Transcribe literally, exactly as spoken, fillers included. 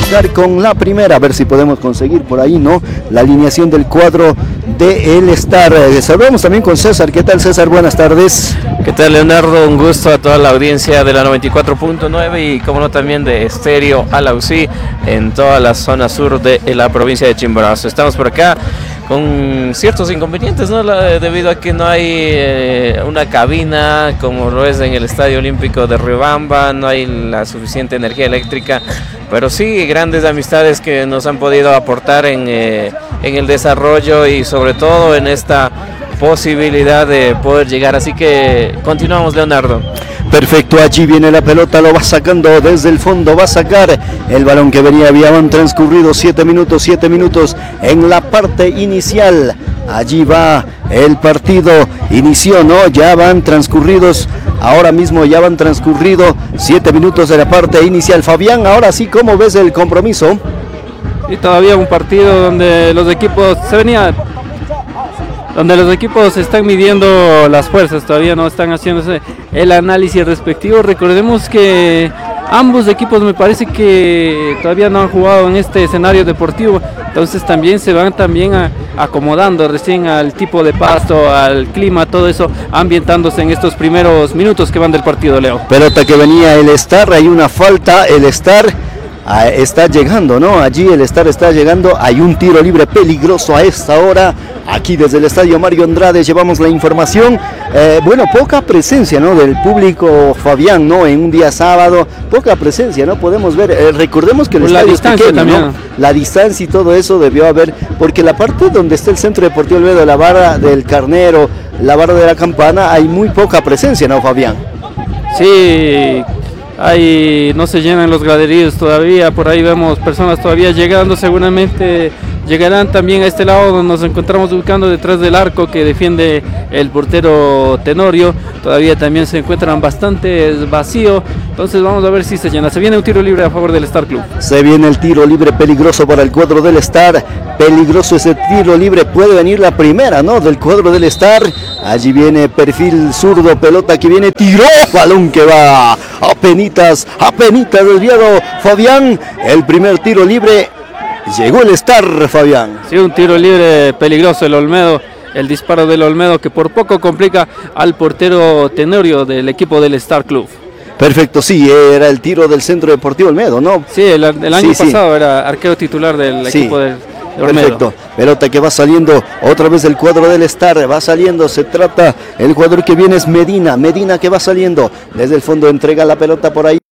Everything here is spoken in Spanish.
arrancar con la primera, a ver si podemos conseguir por ahí, ¿no? La alineación del cuadro de El Star. Eh, saludamos también con César. ¿Qué tal, César? Buenas tardes. ¿Qué tal, Leonardo? Un gusto a toda la audiencia de la noventa y cuatro punto nueve y como no también de Estéreo Alausí en toda la zona sur de la provincia de Chimborazo. Estamos por acá con ciertos inconvenientes, ¿no? La, debido a que no hay eh, una cabina como lo es en el Estadio Olímpico de Riobamba, no hay la suficiente energía eléctrica, pero sí grandes amistades que nos han podido aportar en, eh, en el desarrollo y sobre todo en esta posibilidad de poder llegar, así que continuamos, Leonardo. Perfecto, allí viene la pelota, lo va sacando desde el fondo, va a sacar el balón que venía, habían transcurrido siete minutos, siete minutos en la parte inicial, allí va el partido, inició, ¿no? Ya van transcurridos, ahora mismo ya van transcurrido siete minutos de la parte inicial. Fabián, ahora sí, ¿cómo ves el compromiso? Y todavía un partido donde los equipos se venía... donde los equipos están midiendo las fuerzas, todavía no están haciéndose el análisis respectivo. Recordemos que ambos equipos me parece que todavía no han jugado en este escenario deportivo, entonces también se van también a, acomodando recién al tipo de pasto, al clima, todo eso, ambientándose en estos primeros minutos que van del partido, Leo. Pelota que venía el Star, hay una falta, el Star ah, está llegando, ¿no? Allí el Star está llegando, hay un tiro libre peligroso a esta hora. Aquí desde el estadio Mario Andrade llevamos la información. Eh, bueno, poca presencia, ¿no? Del público, Fabián, ¿no? En un día sábado, poca presencia, ¿no? Podemos ver, eh, recordemos que el Por estadio la es pequeño, también, ¿no? La distancia y todo eso debió haber, porque la parte donde está el Centro Deportivo Olmedo, la barra del Carnero, la barra de la Campana, hay muy poca presencia, ¿no, Fabián? Sí, hay, no se llenan los graderíos todavía, por ahí vemos personas todavía llegando, seguramente llegarán también a este lado donde nos encontramos ubicando detrás del arco que defiende el portero Tenorio, todavía también se encuentran bastante vacío, entonces vamos a ver si se llena. Se viene un tiro libre a favor del Star Club. Se viene el tiro libre peligroso para el cuadro del Star, peligroso ese tiro libre, puede venir la primera, ¿no? Del cuadro del Star, allí viene perfil zurdo, pelota que viene, tiró, balón que va, apenitas, apenitas desviado, Fabián, el primer tiro libre. Llegó el Star, Fabián. Sí, un tiro libre peligroso el Olmedo, el disparo del Olmedo que por poco complica al portero Tenorio del equipo del Star Club. Perfecto, sí, era el tiro del Centro Deportivo Olmedo, ¿no? Sí, el, el año sí, pasado sí. Era arquero titular del sí. equipo del de Olmedo. Perfecto, pelota que va saliendo otra vez del cuadro del Star, va saliendo, se trata, el jugador que viene es Medina, Medina que va saliendo, desde el fondo entrega la pelota por ahí.